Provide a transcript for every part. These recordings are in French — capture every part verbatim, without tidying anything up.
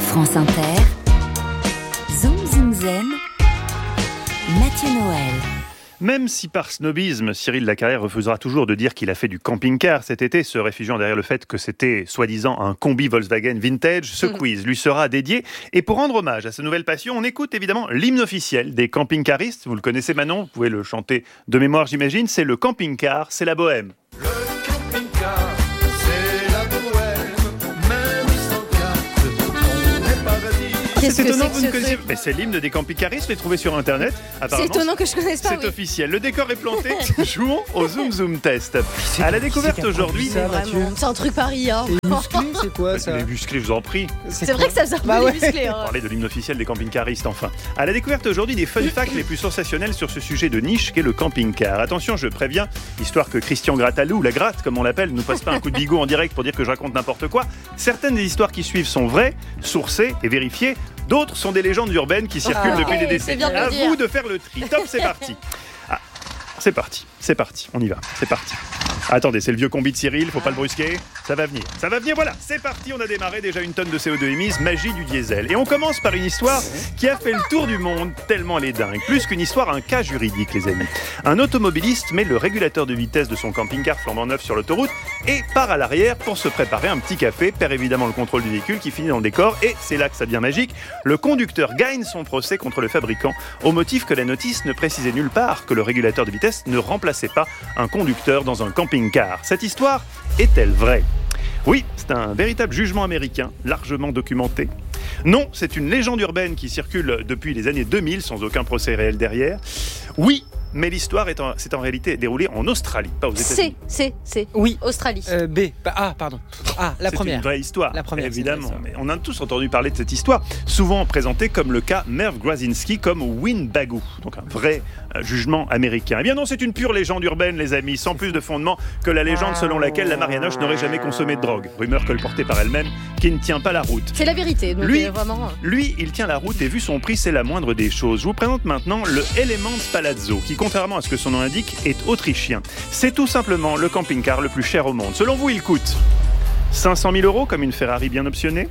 France Inter, Zoom Zoom Zen, Mathieu Noël. Même si par snobisme, Cyril Lacarrière refusera toujours de dire qu'il a fait du camping-car cet été, se réfugiant derrière le fait que c'était soi-disant un combi Volkswagen vintage, ce quiz lui sera dédié. Et pour rendre hommage à sa nouvelle passion, on écoute évidemment l'hymne officiel des camping-caristes. Vous le connaissez Manon, vous pouvez le chanter de mémoire j'imagine, c'est le camping-car, c'est la bohème. Le camping-car, c'est la bohème, même sans carte, on est paradis. C'est Qu'est-ce que étonnant, c'est que vous ne ce connaissez truc Mais c'est l'hymne des camping-caristes, je l'ai trouvé sur internet. C'est Apparemment, étonnant que je connaisse pas. c'est oui. officiel. Le décor est planté. Jouons au Zoom Zoom test. À la découverte aujourd'hui. ça, Mathieu Vraiment, c'est un truc Paris. Hein. Et musclé, c'est quoi ça? Les musclés, je vous en prie. C'est vrai que ça faisait un peu Bah ouais. musclé. Hein. Parler de l'hymne officiel des camping-caristes enfin. À la découverte aujourd'hui des fun facts les plus sensationnels sur ce sujet de niche qu'est le camping-car. Attention, je préviens, histoire que Christian Gratalou, ou la gratte comme on l'appelle, nous passe pas un coup de bigot en direct pour dire que je raconte n'importe quoi. Certaines des histoires qui suivent sont vraies, sourcées et vérifiées. D'autres sont des légendes urbaines qui circulent Ah, depuis des c'est décennies. bien de le À dire. vous de faire le tri. Top, c'est parti. Ah, c'est parti, c'est parti, on y va, c'est parti. Attendez, c'est le vieux combi de Cyril, faut pas le brusquer. Ça va venir, ça va venir, voilà, c'est parti, on a démarré, déjà une tonne de C O deux émise, magie du diesel. Et on commence par une histoire qui a fait le tour du monde, tellement elle est dingue. Plus qu'une histoire, un cas juridique, les amis. Un automobiliste met le régulateur de vitesse de son camping-car flambant neuf sur l'autoroute et part à l'arrière pour se préparer un petit café, perd évidemment le contrôle du véhicule qui finit dans le décor, et c'est là que ça devient magique. Le conducteur gagne son procès contre le fabricant au motif que la notice ne précisait nulle part que le régulateur de vitesse ne remplaçait pas un conducteur dans un camping-car. Cette histoire est-elle vraie ? Oui, c'est un véritable jugement américain, largement documenté. Non, c'est une légende urbaine qui circule depuis les années deux mille sans aucun procès réel derrière. Oui, mais l'histoire est en, s'est en réalité déroulée en Australie, pas aux États-Unis. C'est, c'est, c'est. Oui. Australie. Euh, B. Bah, ah, pardon. Ah, la C'est première. une vraie histoire, La première, évidemment. c'est une vraie Mais on a tous entendu parler de cette histoire, souvent présentée comme le cas Merv Grazinski, comme Winnebago, donc un vrai euh, jugement américain. Eh bien non, c'est une pure légende urbaine, les amis, sans plus de fondement que la légende selon laquelle la Marianoche n'aurait jamais consommé de drogue. Rumeur colportée par elle-même, qui ne tient pas la route. C'est la vérité. Donc Lui- euh, vraiment. Lui, il tient la route et vu son prix, c'est la moindre des choses. Je vous présente maintenant le Elements Palazzo, qui, contrairement à ce que son nom indique, est autrichien. C'est tout simplement le camping-car le plus cher au monde. Selon vous, il coûte cinq cent mille euros, comme une Ferrari bien optionnée,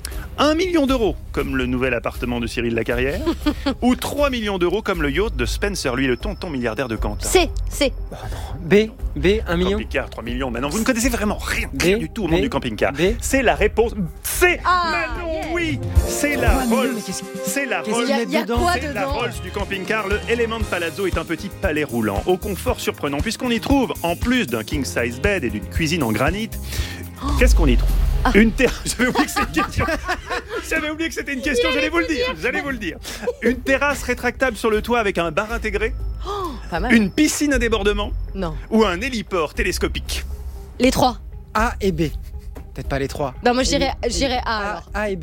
un million d'euros, comme le nouvel appartement de Cyril Lacarrière, ou trois millions d'euros, comme le yacht de Spencer, lui, le tonton milliardaire de Quentin. C'est, c'est. B. B. un million. Camping-car, trois millions. Maintenant, vous ne connaissez vraiment rien, B, rien du tout au monde B, du camping-car. B. C'est la réponse. C'est Ah, Manon, yeah. oui. C'est la Trois millions, Rolls. mais qu'est-ce- C'est la qu'est-ce Rolls. Il y a, il y a dedans, quoi C'est la dedans Rolls du camping-car. Le Element Palazzo est un petit palais roulant, au confort surprenant, puisqu'on y trouve, en plus d'un king-size bed et d'une cuisine en granit, qu'est-ce qu'on y trouve Ah. Une terrasse. J'avais oublié que c'était une question. J'avais oublié que c'était une question. J'allais vous le dire. J'allais vous le dire. Une terrasse rétractable sur le toit avec un bar intégré, Pas mal. une piscine à débordement Non. ou un héliport télescopique. Les trois. A et B. Peut-être pas les trois. Non, moi je dirais, Et- je dirais A A, alors. A et B.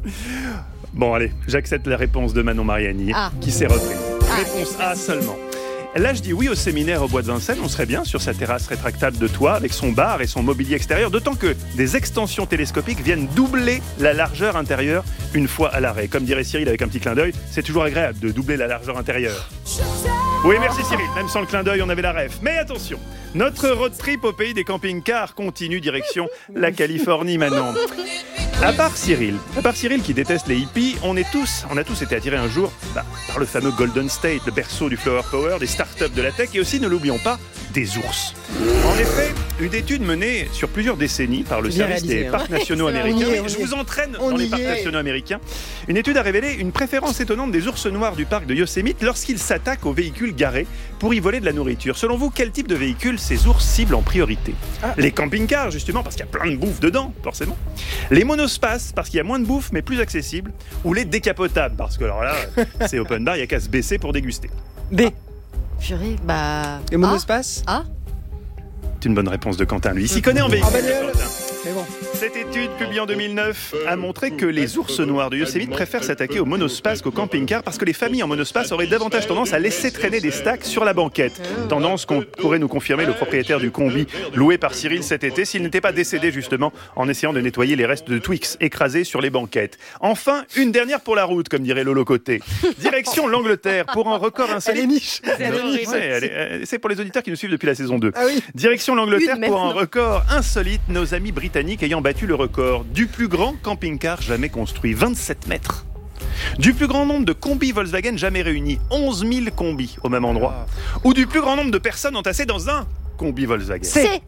Bon, allez, j'accepte la réponse de Manon Mariani, Ah. qui s'est reprise. Ah, Réponse yes, A seulement. Là, je dis oui au séminaire au Bois de Vincennes. On serait bien sur sa terrasse rétractable de toit avec son bar et son mobilier extérieur, d'autant que des extensions télescopiques viennent doubler la largeur intérieure une fois à l'arrêt. Comme dirait Cyril avec un petit clin d'œil, c'est toujours agréable de doubler la largeur intérieure. Oui, merci Cyril. Même sans le clin d'œil, on avait la ref. Mais attention, notre road trip au pays des camping-cars continue direction la Californie, Manon. À part Cyril, à part Cyril qui déteste les hippies, on est tous, on a tous été attirés un jour bah, par le fameux Golden State, le berceau du flower power, des startups de la tech et aussi, ne l'oublions pas, des ours. En effet, une étude menée sur plusieurs décennies par le Bien service réalisé, des hein. parcs nationaux C'est vrai. américains. On y est, Oui, on je y est. vous entraîne On dans les y parcs est. nationaux américains. Une étude a révélé une préférence étonnante des ours noirs du parc de Yosemite lorsqu'ils s'attaquent aux véhicules garés pour y voler de la nourriture. Selon vous, quel type de véhicule ces ours ciblent en priorité ? Ah. Les camping-cars, justement, parce qu'il y a plein de bouffe dedans, forcément. Les monospaces, parce qu'il y a moins de bouffe, mais plus accessible. Ou les décapotables, parce que alors là, c'est open bar, il n'y a qu'à se baisser pour déguster. B. Purée, bah. Et monospace. Ah, C'est une bonne réponse de Quentin, lui. Il s'y connaît en véhicule. En bagnole. Quentin. C'est bon. Cette étude, publiée en deux mille neuf, a montré que les ours noirs de Yosemite préfèrent s'attaquer au monospace qu'au camping-car parce que les familles en monospace auraient davantage tendance à laisser traîner des stacks sur la banquette. Tendance qu'on pourrait nous confirmer le propriétaire du combi loué par Cyril cet été s'il n'était pas décédé justement en essayant de nettoyer les restes de Twix écrasés sur les banquettes. Enfin, une dernière pour la route, comme dirait Lolo Côté. Direction l'Angleterre pour un record insolite. Elle est niche. C'est horrible. Ouais, elle est- elle- c'est pour les auditeurs qui nous suivent depuis la saison deux. Ah oui. Direction l'Angleterre Une, même. pour un record insolite, nos amis britanniques ayant bâti battu le record du plus grand camping-car jamais construit, vingt-sept mètres. Du plus grand nombre de combis Volkswagen jamais réunis, onze mille combis au même endroit. Ou du plus grand nombre de personnes entassées dans un combi Volkswagen. C'est.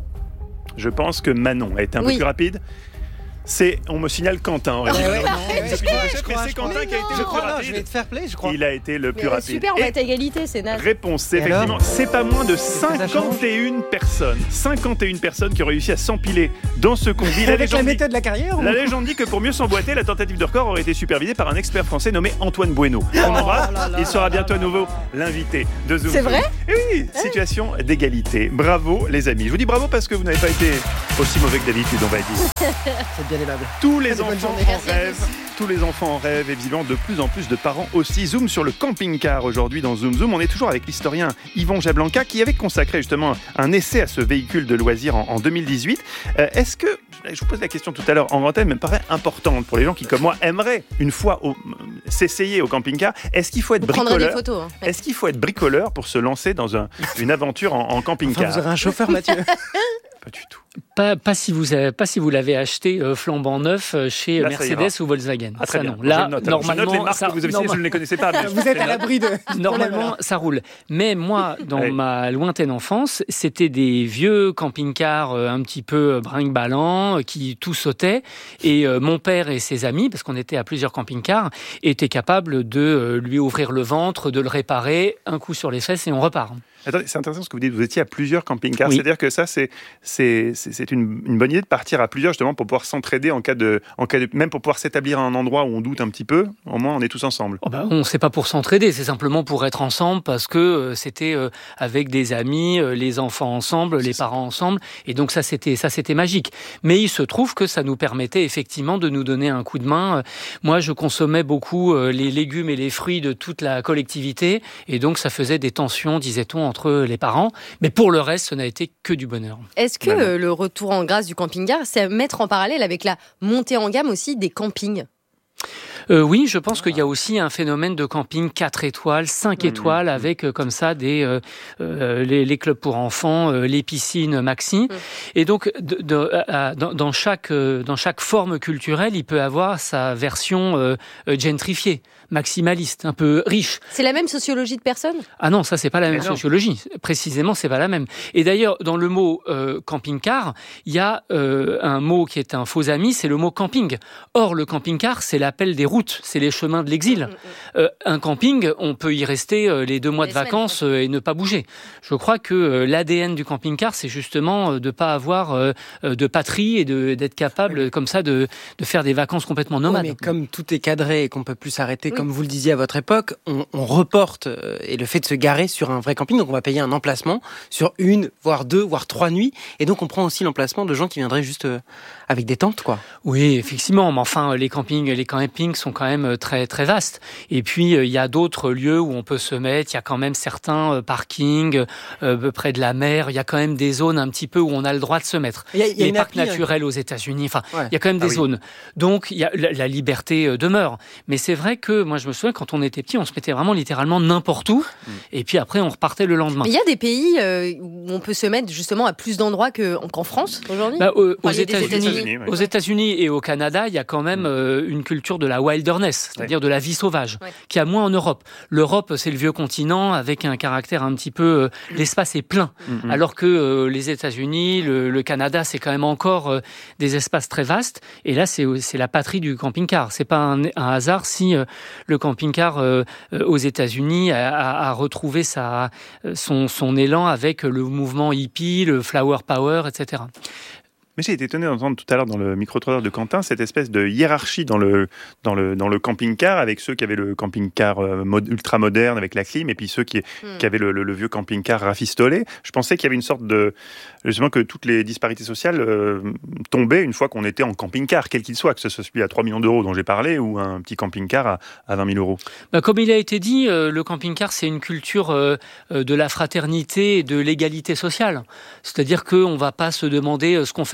Je pense que Manon a été un Oui. peu plus rapide. C'est, on me signale Quentin. en réalité. Ouais, ouais, non, ouais, Depuis je crois, le chef, je mais crois, c'est je crois. Quentin qui a été Je le plus crois, non, je vais rapide. te faire play, je crois. Il a été le plus Mais rapide. super, on Et va être à égalité, c'est naze. réponse, c'est Et alors effectivement, c'est pas moins de que ça change cinquante et une personnes. cinquante et une personnes qui ont réussi à s'empiler dans ce combi. La Avec la légende, dit, méthode de la carrière ou... la légende dit que pour mieux s'emboîter, la tentative de record aurait été supervisée par un expert français nommé Antoine Bueno. On embrasse. là là Il sera là bientôt là à nouveau l'invité de Zoom. C'est vrai Eh oui, situation d'égalité. Bravo les amis. Je vous dis bravo parce que vous n'avez pas été aussi mauvais que d'habitude, on va dire. C'est bien aimable. Tous les Bonne enfants journée. en Merci à rêvent. Tous les enfants en rêvent et visiblement de plus en plus de parents aussi. Zoom sur le camping-car aujourd'hui dans Zoom Zoom. On est toujours avec l'historien Yvon Jablanca qui avait consacré justement un essai à ce véhicule de loisirs en, en deux mille dix-huit. Euh, est-ce que, je vous pose la question tout à l'heure en antenne, mais me paraît importante pour les gens qui comme moi aimeraient une fois au- s'essayer au camping-car. Est-ce qu'il faut être Vous prendrez des bricoleur photos. hein. Ouais. Est-ce qu'il faut être bricoleur pour se lancer dans un- une aventure en, en Enfin, camping-car? vous aurez un chauffeur, Mathieu. Pas du tout. Pas, pas si vous avez, pas si vous l'avez acheté euh, flambant neuf euh, chez Là, ça Mercedes ira. ou Volkswagen. Ah, très Ça, bien. non. Je Là, le note. Alors, normalement, je note les marques ça, que vous avez citées, norma- je ne les connaissais pas. mais Vous je êtes les à note. l'abri de... Normalement, ça roule. Mais moi, dans Ouais. ma lointaine enfance, c'était des vieux camping-cars euh, un petit peu brinque-ballants, euh, qui tout sautaient. Et euh, mon père et ses amis, parce qu'on était à plusieurs camping-cars, étaient capables de euh, lui ouvrir le ventre, de le réparer, un coup sur les fesses et on repart. Attendez, c'est intéressant ce que vous dites. Vous étiez à plusieurs camping-cars. Oui. C'est-à-dire que ça, c'est, c'est, c'est, c'est une, une bonne idée de partir à plusieurs, justement, pour pouvoir s'entraider en cas de, en cas de, même pour pouvoir s'établir à un endroit où on doute un petit peu. Au moins, on est tous ensemble. Oh ben, on sait pas pour s'entraider, c'est simplement pour être ensemble parce que euh, c'était euh, avec des amis, euh, les enfants ensemble, les parents ensemble, et donc ça c'était ça c'était magique. Mais il se trouve que ça nous permettait effectivement de nous donner un coup de main. Euh, Moi, je consommais beaucoup euh, les légumes et les fruits de toute la collectivité, et donc ça faisait des tensions, disait-on, entre les parents. Mais pour le reste, ce n'a été que du bonheur. Est-ce que Bah non. euh, le retour en grâce du camping-car, c'est à mettre en parallèle avec la montée en gamme aussi des campings? Euh, oui, je pense qu'il y a aussi un phénomène de camping quatre étoiles, cinq Mmh. étoiles, avec euh, comme ça des euh, euh, les, les clubs pour enfants, euh, les piscines maxi. Mmh. Et donc, de, de, à- dans, dans chaque euh, dans chaque forme culturelle, il peut avoir sa version euh, euh, gentrifiée, maximaliste, un peu riche. C'est la même sociologie de personnes? Ah non, ça c'est pas la même Mais non. sociologie. Précisément, c'est pas la même. Et d'ailleurs, dans le mot euh, camping-car, il y a euh, un mot qui est un faux ami, c'est le mot camping. Or, le camping-car, c'est l'appel des routes, c'est les chemins de l'exil. Euh, un camping, on peut y rester euh, les deux mois Les de semaines, vacances euh, et ne pas bouger. Je crois que euh, l'A D N du camping-car, c'est justement euh, de pas avoir euh, euh, de patrie et de, d'être capable euh, comme ça de, de faire des vacances complètement Ouais, nomades. mais comme tout est cadré et qu'on peut plus s'arrêter, Oui. comme vous le disiez à votre époque, on, on reporte euh, et le fait de se garer sur un vrai camping, donc on va payer un emplacement sur une, voire deux, voire trois nuits, et donc on prend aussi l'emplacement de gens qui viendraient juste euh, avec des tentes, quoi. Oui, effectivement, mais enfin, les campings, les campings sont quand même très très vastes. Et puis euh, il y a d'autres lieux où on peut se mettre. Il y a quand même certains euh, parkings euh, près de la mer. Il y a quand même des zones un petit peu où on a le droit de se mettre. Il y a, il y a Les une parcs appli, hein. naturels aux États-Unis. Enfin, Ouais. il y a quand même Ah des oui. zones. Donc il y a la, la liberté euh, demeure. Mais c'est vrai que moi je me souviens quand on était petit, on se mettait vraiment littéralement n'importe où. Mm. Et puis après on repartait le lendemain. Mais il y a des pays euh, où on peut se mettre justement à plus d'endroits que- qu'en France aujourd'hui? Bah, euh, aux Enfin, il y a des États-Unis, États-Unis, ouais. aux États-Unis et au Canada, il y a quand même euh, une culture de la wilderness, c'est-à-dire de la vie sauvage, Ouais. qu'il y a moins en Europe. L'Europe, c'est le vieux continent avec un caractère un petit peu, euh, l'espace est plein, Mhm. alors que euh, les États-Unis, le, le Canada, c'est quand même encore euh, des espaces très vastes. Et là, c'est c'est la patrie du camping-car. C'est pas un, un hasard si euh, le camping-car euh, euh, aux États-Unis a, a- a retrouvé sa son, son élan avec le mouvement hippie, le flower power, et cetera. Mais j'ai été étonné d'entendre tout à l'heure dans le micro-trottoir de Quentin cette espèce de hiérarchie dans le, dans le, dans le camping-car, avec ceux qui avaient le camping-car euh, mod- ultra moderne avec la clim et puis ceux qui, Hmm. qui avaient le, le- le vieux camping-car rafistolé. Je pensais qu'il y avait une sorte de... Justement que toutes les disparités sociales euh, tombaient une fois qu'on était en camping-car, quel qu'il soit, que ce soit celui à trois millions d'euros dont j'ai parlé ou un petit camping-car à, à vingt mille euros. Bah, comme il a été dit, euh, le camping-car, c'est une culture euh, euh, de la fraternité et de l'égalité sociale. C'est-à-dire qu'on ne va pas se demander euh, ce qu'on fait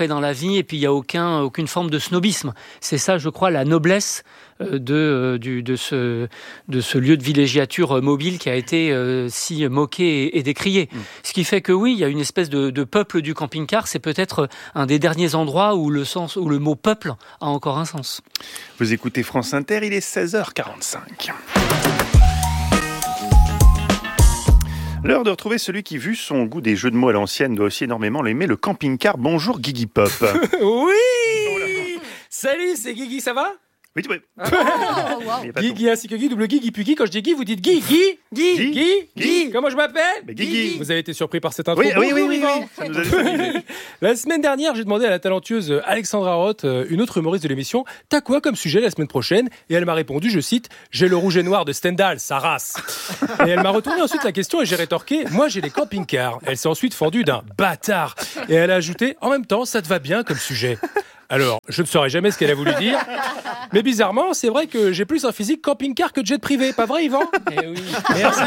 dans la vie et puis il n'y a aucun, aucune forme de snobisme. C'est ça, je crois, la noblesse de, du, de, ce, de ce lieu de villégiature mobile qui a été euh, si moqué et, et décrié. Mmh. Ce qui fait que oui, il y a une espèce de, de peuple du camping-car. C'est peut-être un des derniers endroits où le, sens, où le mot peuple a encore un sens. Vous écoutez France Inter, il est seize heures quarante-cinq. L'heure de retrouver celui qui, vu son goût des jeux de mots à l'ancienne, doit aussi énormément l'aimer, le camping-car. Bonjour Guigui Pop. Oui. Salut, c'est Guigui, ça va? Oui, oui. Oh, wow. Guigui ainsi que Guy, double Guigui puis Guy. Quand je dis Guy, vous dites Guy, Guy, Guy, Guy, Guy, Guy. Guy. Comment je m'appelle? Mais Guigui. Vous avez été surpris par cette intro? Oui, oui, oui, Bonjour, oui, Yvan. oui. Ça nous a déstabilisés. La semaine dernière, j'ai demandé à la talentueuse Alexandra Roth, une autre humoriste de l'émission, t'as quoi comme sujet la semaine prochaine? Et elle m'a répondu, je cite, j'ai le rouge et noir de Stendhal, sa race. Et elle m'a retourné ensuite la question et j'ai rétorqué, moi j'ai les camping-cars. Elle s'est ensuite fendue d'un bâtard. Et elle a ajouté, en même temps, ça te va bien comme sujet. Alors, je ne saurais jamais ce qu'elle a voulu dire, mais bizarrement, c'est vrai que j'ai plus un physique camping-car que de jet privé, pas vrai Yvan? Eh oui. Merci.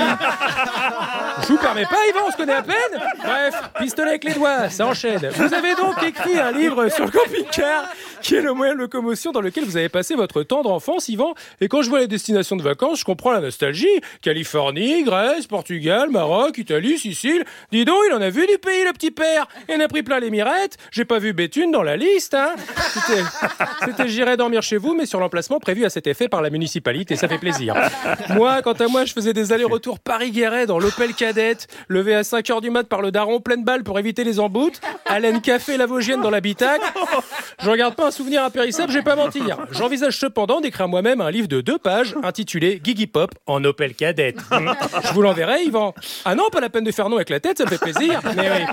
Je vous permets pas Yvan, on se connaît à peine? Bref, pistolet avec les doigts, ça enchaîne. Vous avez donc écrit un livre sur le camping-car, qui est le moyen de locomotion dans lequel vous avez passé votre tendre enfance Yvan, et quand je vois les destinations de vacances, je comprends la nostalgie. Californie, Grèce, Portugal, Maroc, Italie, Sicile. Dis donc, il en a vu du pays le petit père. Il en a pris plein les mirettes. J'ai pas vu Béthune dans la liste, hein. C'était, c'était j'irai dormir chez vous, mais sur l'emplacement prévu à cet effet par la municipalité, ça fait plaisir. Moi, quant à moi, je faisais des allers-retours Paris-Guéret dans l'Opel Kadett, levé à cinq heures du mat par le daron, pleine balle pour éviter les emboutes, Haleine Café La Vosgienne dans l'habitacle. Je regarde pas un souvenir impérissable, je vais pas mentir. J'envisage cependant d'écrire moi-même un livre de deux pages intitulé Guigui Pop en Opel Kadett. Je vous l'enverrai, Yvan. Ah non, pas la peine de faire non avec la tête, ça me fait plaisir. Mais oui.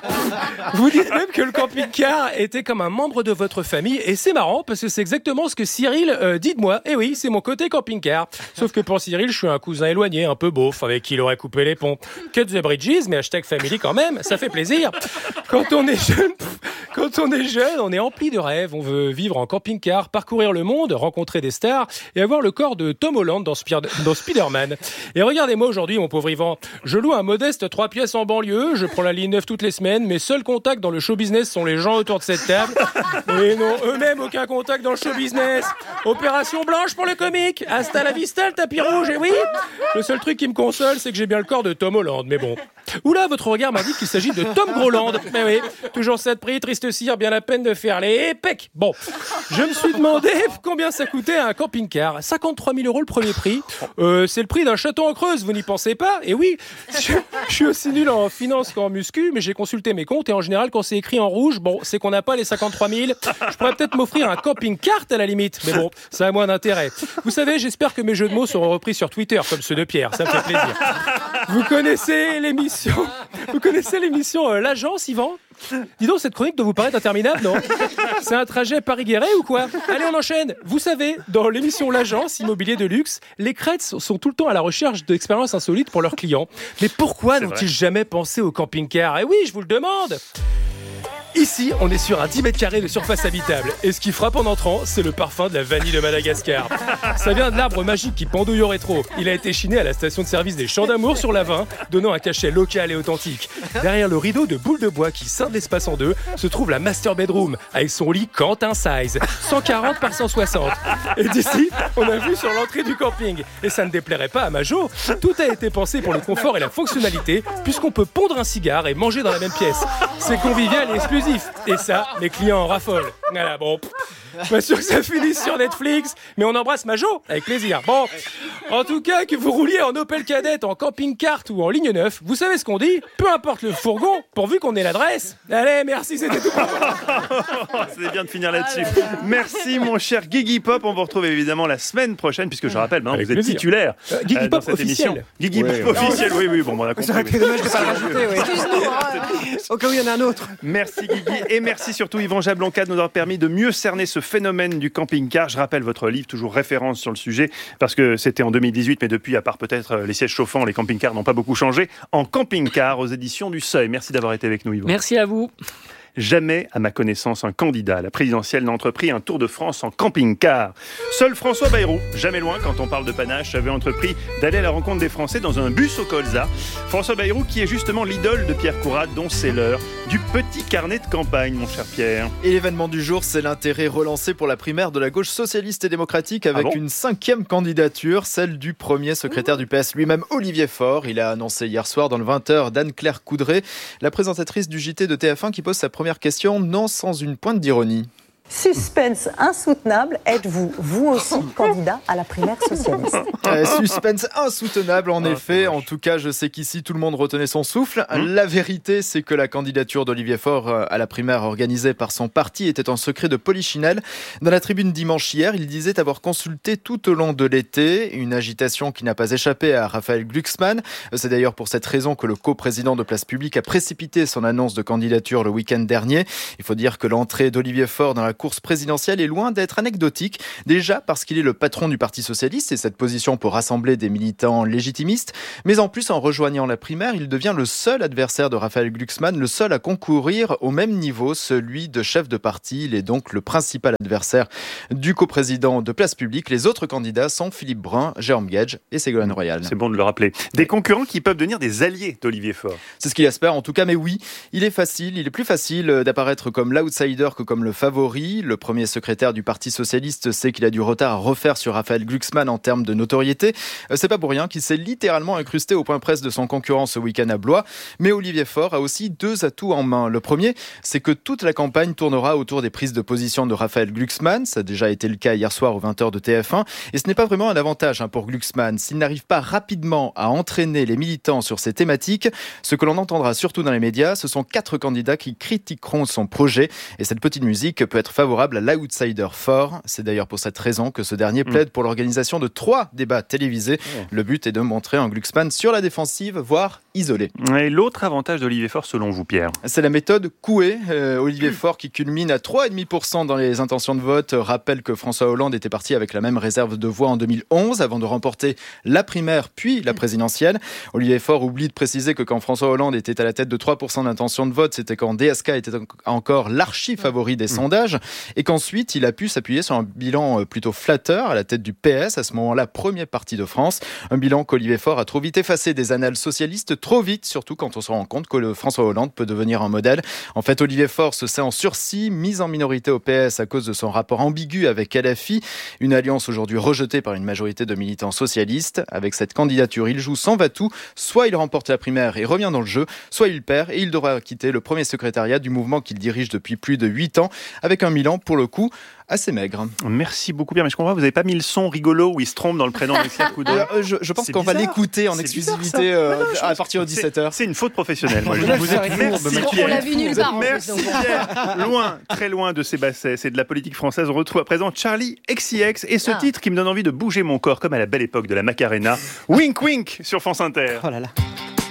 Vous dites même que le camping-car était comme un membre de votre famille, et c'est marrant parce que c'est exactement ce que Cyril euh, dit de moi. Et oui, c'est mon côté camping-car. Sauf que pour Cyril, je suis un cousin éloigné, un peu beauf, avec qui il aurait coupé les ponts. Cut the bridges, mais hashtag family quand même, ça fait plaisir. Quand on est jeune, quand on est jeune, on est empli de rêves. On veut vivre en camping-car, parcourir le monde, rencontrer des stars et avoir le corps de Tom Holland dans, Spier- dans Spider-Man. Et regardez-moi aujourd'hui, mon pauvre Yvan. Je loue un modeste trois pièces en banlieue, je prends la ligne neuf toutes les semaines. Mes seuls contacts dans le show business sont les gens autour de cette table. Et non, eux-mêmes, aucun contact dans le show business. Opération blanche pour le comique. Hasta la vista, le tapis rouge, et oui. Le seul truc qui me console, c'est que j'ai bien le corps de Tom Holland, mais bon. Oula, votre regard m'indique qu'il s'agit de Tom Groland. Mais oui, toujours ça de prix, triste cire, bien la peine de faire les pecs. Bon, je me suis demandé combien ça coûtait un camping-car. cinquante-trois mille euros le premier prix. Euh, c'est le prix d'un château en Creuse, vous n'y pensez pas? Et oui, je, je suis aussi nul en finance qu'en muscu, mais j'ai consulté mes comptes et en général, quand c'est écrit en rouge, bon, c'est qu'on n'a pas les cinquante-trois mille. Je pourrais peut-être m'offrir un camping-car à la limite, mais bon, ça a moins d'intérêt. Vous savez, j'espère que mes jeux de mots seront repris sur Twitter, comme ceux de Pierre, ça me fait plaisir. Vous connaissez l'émission Vous connaissez l'émission euh, L'Agence, Yvan? Dis donc, cette chronique doit vous paraître interminable, non? C'est un trajet Paris-Guéret ou quoi? Allez, on enchaîne. Vous savez, dans l'émission L'Agence, immobilier de luxe, les crêtes sont tout le temps à la recherche d'expériences insolites pour leurs clients. Mais pourquoi C'est n'ont-ils vrai. jamais pensé au camping-car? Eh oui, je vous le demande. Ici, on est sur un dix mètres carrés de surface habitable. Et ce qui frappe en entrant, c'est le parfum de la vanille de Madagascar. Ça vient de l'arbre magique qui pendouille au rétro. Il a été chiné à la station de service des Champs d'Amour sur l'Avin, donnant un cachet local et authentique. Derrière le rideau de boules de bois qui scinde l'espace en deux, se trouve la master bedroom, avec son lit Quentin size, cent quarante par cent soixante. Et d'ici, on a vu sur l'entrée du camping. Et ça ne déplairait pas à Majo. Tout a été pensé pour le confort et la fonctionnalité, puisqu'on peut pondre un cigare et manger dans la même pièce. C'est convivial et exclusif. Et ça, les clients en raffolent. Voilà, bon. Pas sûr que ça finisse sur Netflix, mais on embrasse Majo, avec plaisir. Bon, en tout cas, que vous rouliez en Opel Kadett, en camping-car ou en ligne neuf, vous savez ce qu'on dit? Peu importe le fourgon, pourvu qu'on ait l'adresse. Allez, merci, c'était tout pour moi. C'est bien de finir là-dessus. Merci mon cher Guigui Pop. On vous retrouve évidemment la semaine prochaine, puisque je rappelle, maintenant Avec vous êtes plaisir. titulaire Euh, Guigui euh, dans Pop cette officiel. émission. Guigui Ouais, Pop ouais. officiel, oui, oui, bon, on a compris. Ça aurait été dommage de ne pas le rajouter, oui. Excuse-nous. hein. Au cas où il y en a un autre. Merci Guigui et merci surtout Yvan Jablonka de nous avoir permis de mieux cerner ce phénomène du camping-car. Je rappelle votre livre, toujours référence sur le sujet, parce que c'était en deux mille dix-huit, mais depuis, à part peut-être les sièges chauffants, les camping-cars n'ont pas beaucoup changé. En camping-car aux éditions du Seuil. Merci d'avoir été avec nous Yvan. Merci à vous. Jamais, à ma connaissance, un candidat à la présidentielle n'a entrepris un tour de France en camping-car. Seul François Bayrou, jamais loin quand on parle de panache, avait entrepris d'aller à la rencontre des Français dans un bus au colza. François Bayrou qui est justement l'idole de Pierre Courade, dont c'est l'heure du petit carnet de campagne, mon cher Pierre. Et l'événement du jour, c'est l'intérêt relancé pour la primaire de la gauche socialiste et démocratique avec Ah bon une cinquième candidature, celle du premier secrétaire du P S lui-même, Olivier Faure. Il a annoncé hier soir dans le vingt heures d'Anne-Claire Coudray, la présentatrice du J T de T F un, qui pose sa première question, non sans une pointe d'ironie. Suspense insoutenable, êtes-vous, vous aussi, candidat à la primaire socialiste? Euh, suspense insoutenable, en Ah, effet. En tout cas, je sais qu'ici, tout le monde retenait son souffle. Mmh. La vérité, c'est que la candidature d'Olivier Faure à la primaire organisée par son parti était un secret de polichinelle. Dans la tribune dimanche hier, il disait avoir consulté tout au long de l'été une agitation qui n'a pas échappé à Raphaël Glucksmann. C'est d'ailleurs pour cette raison que le coprésident de Place Publique a précipité son annonce de candidature le week-end dernier. Il faut dire que l'entrée d'Olivier Faure dans la course présidentielle est loin d'être anecdotique. Déjà parce qu'il est le patron du Parti socialiste et cette position peut rassembler des militants légitimistes. Mais en plus, en rejoignant la primaire, il devient le seul adversaire de Raphaël Glucksmann, le seul à concourir au même niveau, celui de chef de parti. Il est donc le principal adversaire du coprésident de Place Publique. Les autres candidats sont Philippe Brun, Jérôme Gage et Ségolène Royal. C'est bon de le rappeler. Des concurrents qui peuvent devenir des alliés d'Olivier Faure. C'est ce qu'il espère en tout cas, mais oui, il est facile, il est plus facile d'apparaître comme l'outsider que comme le favori. Le premier secrétaire du Parti socialiste sait qu'il a du retard à refaire sur Raphaël Glucksmann en termes de notoriété. C'est pas pour rien qu'il s'est littéralement incrusté au point presse de son concurrent ce week-end à Blois. Mais Olivier Faure a aussi deux atouts en main. Le premier, c'est que toute la campagne tournera autour des prises de position de Raphaël Glucksmann. Ça a déjà été le cas hier soir aux vingt heures de T F un. Et ce n'est pas vraiment un avantage pour Glucksmann. S'il n'arrive pas rapidement à entraîner les militants sur ces thématiques, ce que l'on entendra surtout dans les médias, ce sont quatre candidats qui critiqueront son projet. Et cette petite musique peut être favorable à l'outsider Faure. C'est d'ailleurs pour cette raison que ce dernier plaide pour l'organisation de trois débats télévisés. Le but est de montrer un Glucksmann sur la défensive, voire isolé. Et l'autre avantage d'Olivier Faure, selon vous, Pierre? C'est la méthode Coué. Euh, Olivier Faure, qui culmine à trois virgule cinq pour cent dans les intentions de vote, rappelle que François Hollande était parti avec la même réserve de voix en deux mille onze avant de remporter la primaire puis la présidentielle. Olivier Faure oublie de préciser que quand François Hollande était à la tête de trois pour cent d'intentions de vote, c'était quand D S K était encore l'archi-favori des sondages. Et qu'ensuite, il a pu s'appuyer sur un bilan plutôt flatteur à la tête du P S, à ce moment-là, premier parti de France. Un bilan qu'Olivier Faure a trop vite effacé des annales socialistes, trop vite, surtout quand on se rend compte que le François Hollande peut devenir un modèle. En fait, Olivier Faure se sait en sursis, mis en minorité au P S à cause de son rapport ambigu avec L F I, une alliance aujourd'hui rejetée par une majorité de militants socialistes. Avec cette candidature, il joue sans va-tout. Soit il remporte la primaire et revient dans le jeu, soit il perd et il devra quitter le premier secrétariat du mouvement qu'il dirige depuis plus de huit ans, avec un bilan, pour le coup, assez maigre. Merci beaucoup, Pierre. Mais je comprends, vous n'avez pas mis le son rigolo où il se trompe dans le prénom de Claire Coudray. Euh, je, je pense C'est qu'on va bizarre. l'écouter en C'est exclusivité bizarre, euh, non, je à pense partir de que dix-sept heures. C'est une faute professionnelle. Moi, je Vous vous êtes êtes merci, fourbe, Pierre. On l'a vu nulle part. en plus, Merci, donc. Pierre. Loin, très loin de ces bassets. C'est de la politique française. On retrouve à présent Charlie X C X et ce Ah. titre qui me donne envie de bouger mon corps comme à la belle époque de la Macarena. Wink Wink sur France Inter. Oh là là.